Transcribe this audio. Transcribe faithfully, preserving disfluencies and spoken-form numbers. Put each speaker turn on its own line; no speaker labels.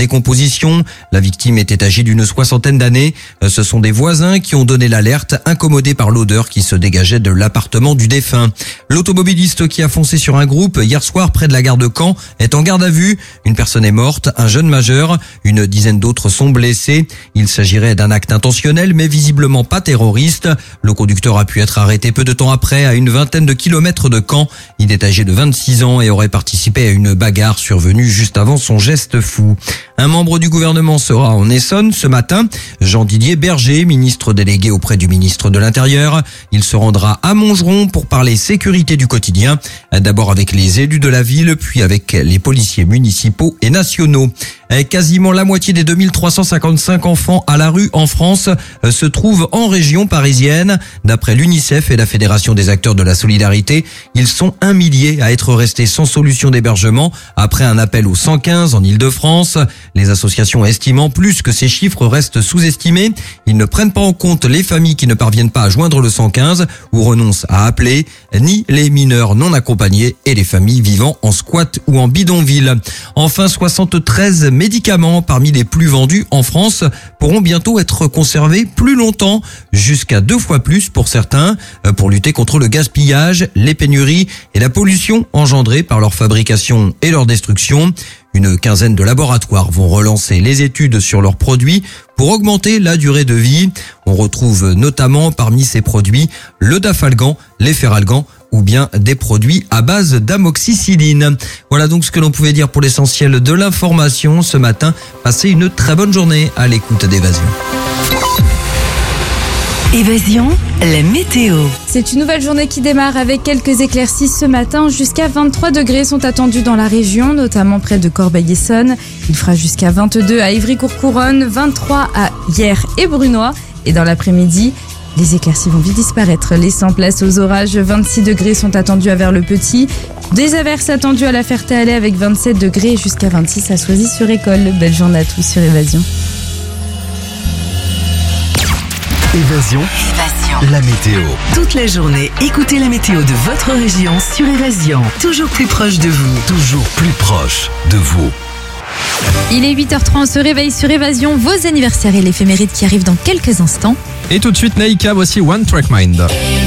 décomposition. La victime était âgée d'une soixantaine d'années. Ce sont des voisins qui ont donné l'alerte, incommodés par l'odeur qui se dégageait de l'appartement du défunt. L'automobiliste qui a foncé sur un groupe hier soir près de la gare de Caen est en garde à vue. Une personne est morte, un jeune majeur, une dizaine d'autres sont blessés. Il s'agirait d'un acte intentionnel mais visiblement pas terroriste. Le conducteur a pu être arrêté peu de temps après à une vingtaine de kilomètres de Caen. Il est âgé de vingt-six ans et aurait participé à une bagarre survenue juste avant son geste fou. Un membre du gouvernement sera en Essonne ce matin. Jean-Didier Berger, ministre délégué auprès du ministre de l'Intérieur. Il se rendra à Montgeron pour parler sécurité du quotidien. D'abord avec les élus de la ville, puis avec les policiers municipaux et nationaux. Quasiment la moitié des deux mille trois cent cinquante-cinq enfants à la rue en France se trouvent en région parisienne. D'après l'UNICEF et la Fédération des acteurs de la solidarité, ils sont un millier à être restés sans solution d'hébergement après un appel au cent quinze en Île-de-France. Les associations estimant plus que ces chiffres restent sous-estimés. Ils ne prennent pas en compte les familles qui ne parviennent pas à joindre le cent quinze ou renoncent à appeler, ni les mineurs non accompagnés et les familles vivant en squat ou en bidonville. Enfin, soixante-treize médicaments parmi les plus vendus en France pourront bientôt être conservés plus longtemps, jusqu'à deux fois plus pour certains, pour lutter contre le gaspillage, les pénuries et la pollution engendrée par leur fabrication et leur destruction. Une quinzaine de laboratoires vont relancer les études sur leurs produits pour augmenter la durée de vie. On retrouve notamment parmi ces produits le dafalgan, les feralgan ou bien des produits à base d'amoxicilline. Voilà donc ce que l'on pouvait dire pour l'essentiel de l'information ce matin. Passez une très bonne journée à l'écoute d'Évasion.
Évasion, la météo.
C'est une nouvelle journée qui démarre avec quelques éclaircies ce matin. Jusqu'à vingt-trois degrés sont attendus dans la région, notamment près de Corbeil-Essonnes. Il fera jusqu'à vingt-deux à Ivry-Courcouronnes, vingt-trois à Hyères et Brunoy. Et dans l'après-midi, les éclaircies vont vite disparaître, laissant place aux orages. vingt-six degrés sont attendus à Vers-le-Petit. Des averses attendues à la Ferté-Alais avec vingt-sept degrés jusqu'à vingt-six à Soisy-sur-École. Belle journée à tous sur Évasion.
Évasion. Évasion. La météo. Toute la journée, écoutez la météo de votre région sur Évasion. Toujours plus proche de vous.
Toujours plus proche de vous.
Il est huit heures trente, on se réveille sur Évasion. Vos anniversaires et l'éphéméride qui arrivent dans quelques instants.
Et tout de suite, Naïka, voici One Track Mind.